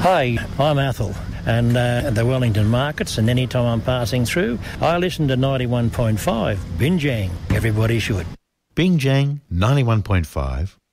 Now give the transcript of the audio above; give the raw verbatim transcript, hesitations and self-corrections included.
Hi, I'm Athol, and uh, the Wellington markets, and any time I'm passing through, I listen to ninety-one point five, Binjang. Everybody should. Binjang ninety-one point five